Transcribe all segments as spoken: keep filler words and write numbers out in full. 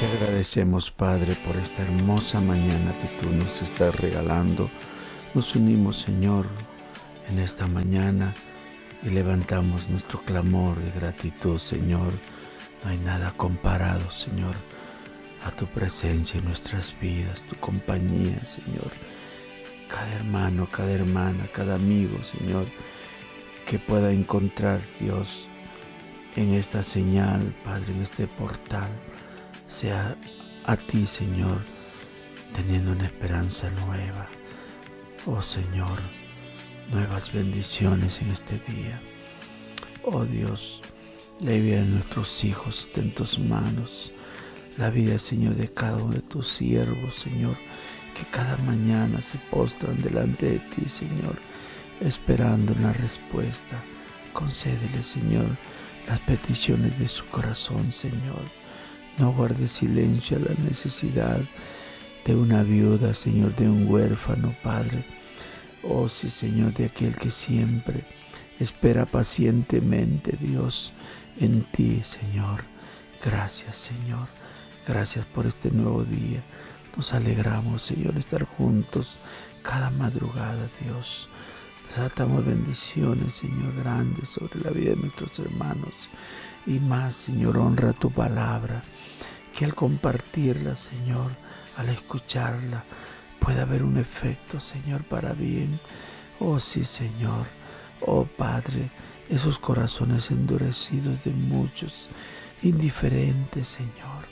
Te agradecemos, Padre, por esta hermosa mañana que tú nos estás regalando. Nos unimos, Señor, en esta mañana y levantamos nuestro clamor de gratitud, Señor. No hay nada comparado, Señor, a tu presencia en nuestras vidas, tu compañía, Señor. Cada hermano, cada hermana, cada amigo, Señor, que pueda encontrar, Dios, en esta señal, Padre, en este portal, sea a ti, Señor, teniendo una esperanza nueva. Oh Señor, nuevas bendiciones en este día. Oh Dios, la vida de nuestros hijos está en tus manos. La vida, Señor, de cada uno de tus siervos, Señor, que cada mañana se postran delante de ti, Señor, esperando una respuesta. Concédele, Señor, las peticiones de su corazón, Señor. No guarde silencio a la necesidad de una viuda, Señor, de un huérfano, Padre. Oh sí, Señor, de aquel que siempre espera pacientemente, Dios, en ti, Señor. Gracias, Señor. Gracias por este nuevo día. Nos alegramos, Señor, estar juntos cada madrugada, Dios. Desatamos bendiciones, Señor, grandes sobre la vida de nuestros hermanos. Y más, Señor, honra tu palabra. Que al compartirla, Señor, al escucharla, pueda haber un efecto, Señor, para bien. Oh sí, Señor. Oh Padre, esos corazones endurecidos de muchos, indiferentes, Señor.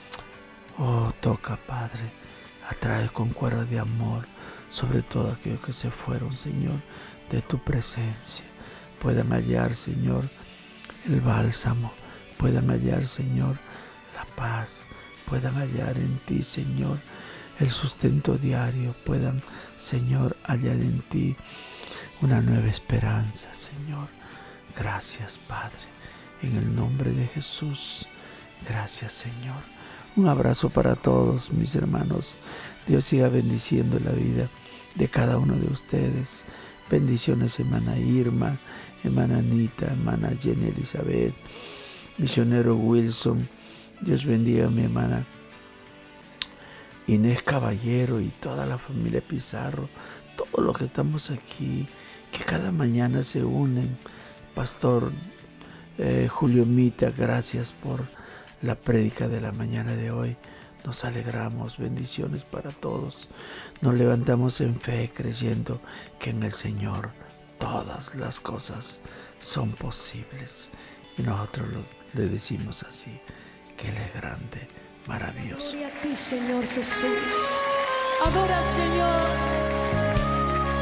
Oh, toca, Padre, atrae con cuerda de amor sobre todo aquellos que se fueron, Señor, de tu presencia. Puedan hallar, Señor, el bálsamo, puedan hallar, Señor, la paz, puedan hallar en ti, Señor, el sustento diario, puedan, Señor, hallar en ti una nueva esperanza, Señor. Gracias, Padre, en el nombre de Jesús. Gracias, Señor. Un abrazo para todos mis hermanos. Dios siga bendiciendo la vida de cada uno de ustedes. Bendiciones, hermana Irma, hermana Anita, hermana Jenny Elizabeth, misionero Wilson. Dios bendiga a mi hermana Inés Caballero y toda la familia Pizarro, todos los que estamos aquí, que cada mañana se unen. Pastor eh, Julio Mita, gracias por la prédica de la mañana de hoy. Nos alegramos, bendiciones para todos. Nos levantamos en fe creyendo que en el Señor todas las cosas son posibles. Y nosotros lo, le decimos así, que Él es grande, maravilloso. Gloria a ti, Señor Jesús. Adora al Señor.